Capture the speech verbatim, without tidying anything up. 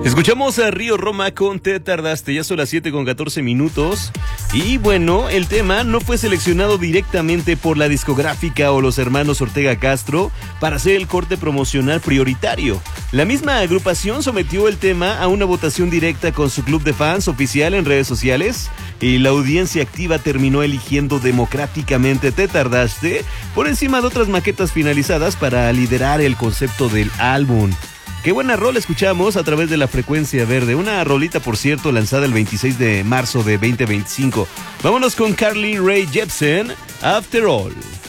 Escuchamos a Río Roma con Te Tardaste, ya son las siete con catorce minutos. Y bueno, el tema no fue seleccionado directamente por la discográfica o los hermanos Ortega Castro para hacer el corte promocional prioritario. La misma agrupación sometió el tema a una votación directa con su club de fans oficial en redes sociales y la audiencia activa terminó eligiendo democráticamente Te Tardaste por encima de otras maquetas finalizadas para liderar el concepto del álbum. Qué buena rola escuchamos a través de la Frecuencia Verde. Una rolita, por cierto, lanzada el veintiséis de marzo de veinte veinticinco. Vámonos con Carly Rae Jepsen, After All.